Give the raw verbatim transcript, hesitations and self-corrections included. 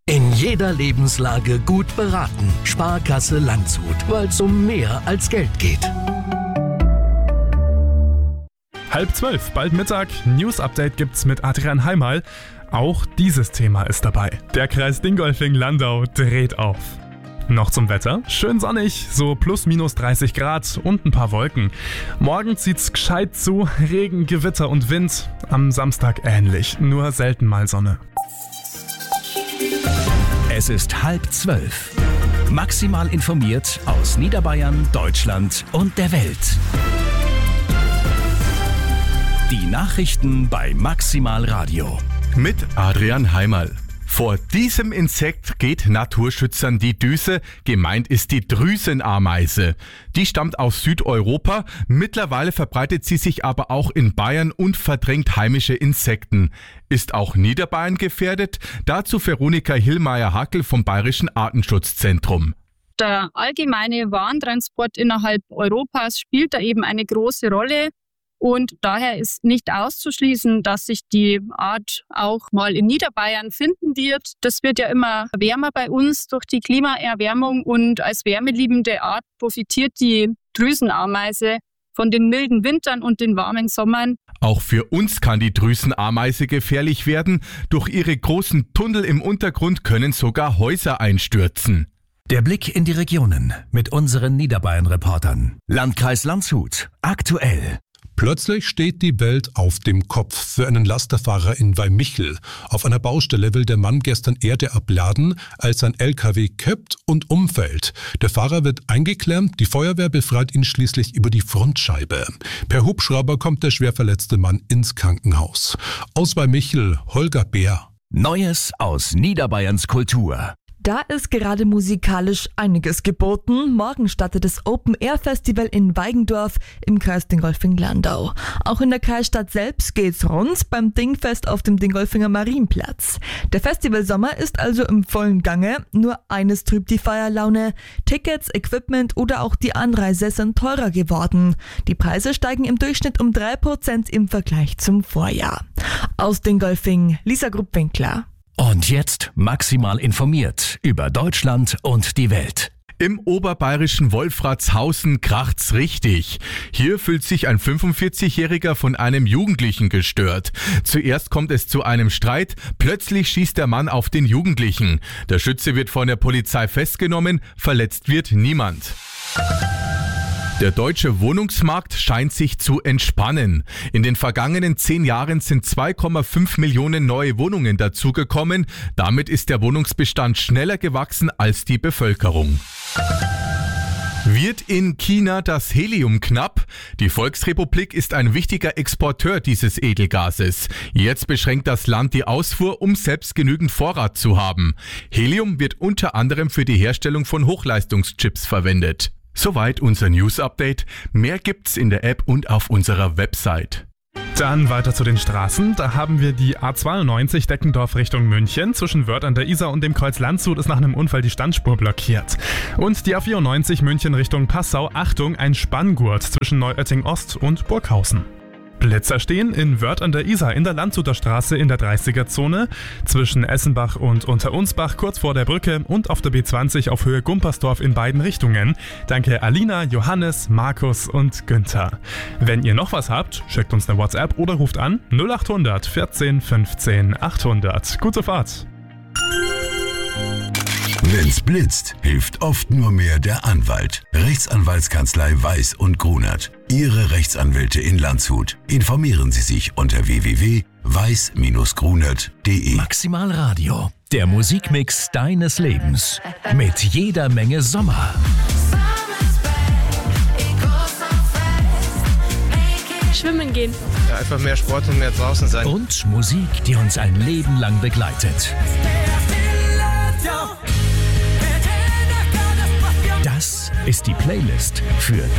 In jeder Lebenslage gut beraten. Sparkasse Landshut, weil es um mehr als Geld geht. Halb zwölf, bald Mittag. News-Update gibt's mit Adrian Heimal. Auch dieses Thema ist dabei. Der Kreis Dingolfing-Landau dreht auf. Noch zum Wetter. Schön sonnig, so plus minus dreißig Grad und ein paar Wolken. Morgen zieht's gescheit zu, Regen, Gewitter und Wind. Am Samstag ähnlich, nur selten mal Sonne. Es ist halb zwölf. Maximal informiert aus Niederbayern, Deutschland und der Welt. Die Nachrichten bei Maximal Radio. Mit Adrian Heimal. Vor diesem Insekt geht Naturschützern die Düse. Gemeint ist die Drüsenameise. Die stammt aus Südeuropa. Mittlerweile verbreitet sie sich aber auch in Bayern und verdrängt heimische Insekten. Ist auch Niederbayern gefährdet? Dazu Veronika Hillmeier-Hackel vom Bayerischen Artenschutzzentrum. Der allgemeine Warentransport innerhalb Europas spielt da eben eine große Rolle. Und daher ist nicht auszuschließen, dass sich die Art auch mal in Niederbayern finden wird. Das wird ja immer wärmer bei uns durch die Klimaerwärmung und als wärmeliebende Art profitiert die Drüsenameise von den milden Wintern und den warmen Sommern. Auch für uns kann die Drüsenameise gefährlich werden. Durch ihre großen Tunnel im Untergrund können sogar Häuser einstürzen. Der Blick in die Regionen mit unseren Niederbayern-Reportern. Landkreis Landshut, aktuell. Plötzlich steht die Welt auf dem Kopf für einen Lasterfahrer in Weimichel. Auf einer Baustelle will der Mann gestern Erde abladen, als sein L K W kippt und umfällt. Der Fahrer wird eingeklemmt, die Feuerwehr befreit ihn schließlich über die Frontscheibe. Per Hubschrauber kommt der schwer verletzte Mann ins Krankenhaus. Aus Weimichel, Holger Bär. Neues aus Niederbayerns Kultur. Da ist gerade musikalisch einiges geboten. Morgen startet das Open-Air-Festival in Weigendorf im Kreis Dingolfing-Landau. Auch in der Kreisstadt selbst geht's rund beim Dingfest auf dem Dingolfinger Marienplatz. Der Festivalsommer ist also im vollen Gange. Nur eines trübt die Feierlaune. Tickets, Equipment oder auch die Anreise sind teurer geworden. Die Preise steigen im Durchschnitt um drei Prozent im Vergleich zum Vorjahr. Aus Dingolfing, Lisa Gruppwinkler. Und jetzt maximal informiert über Deutschland und die Welt. Im oberbayerischen Wolfratshausen kracht's richtig. Hier fühlt sich ein fünfundvierzigjähriger von einem Jugendlichen gestört. Zuerst kommt es zu einem Streit, plötzlich schießt der Mann auf den Jugendlichen. Der Schütze wird von der Polizei festgenommen, verletzt wird niemand. Der deutsche Wohnungsmarkt scheint sich zu entspannen. In den vergangenen zehn Jahren sind zwei Komma fünf Millionen neue Wohnungen dazugekommen. Damit ist der Wohnungsbestand schneller gewachsen als die Bevölkerung. Wird in China das Helium knapp? Die Volksrepublik ist ein wichtiger Exporteur dieses Edelgases. Jetzt beschränkt das Land die Ausfuhr, um selbst genügend Vorrat zu haben. Helium wird unter anderem für die Herstellung von Hochleistungschips verwendet. Soweit unser News-Update. Mehr gibt's in der App und auf unserer Website. Dann weiter zu den Straßen. Da haben wir die A zweiundneunzig Deckendorf Richtung München. Zwischen Wörth an der Isar und dem Kreuz Landshut ist nach einem Unfall die Standspur blockiert. Und die A vierundneunzig München Richtung Passau. Achtung, ein Spanngurt zwischen Neuötting Ost und Burghausen. Blitzer stehen in Wörth an der Isar in der Landshuter Straße in der dreißiger-Zone, zwischen Essenbach und Unterunsbach kurz vor der Brücke und auf der B zwanzig auf Höhe Gumpersdorf in beiden Richtungen. Danke Alina, Johannes, Markus und Günther. Wenn ihr noch was habt, schickt uns eine WhatsApp oder ruft an null acht hundert vierzehn fünfzehn achthundert. Gute Fahrt! Wenn's blitzt, hilft oft nur mehr der Anwalt. Rechtsanwaltskanzlei Weiß und Grunert. Ihre Rechtsanwälte in Landshut. Informieren Sie sich unter w w w punkt weiß Bindestrich grunert punkt d e. Maximal Radio, der Musikmix deines Lebens. Mit jeder Menge Sommer. Schwimmen gehen. Ja, einfach mehr Sport und mehr draußen sein. Und Musik, die uns ein Leben lang begleitet. Das ist die Playlist für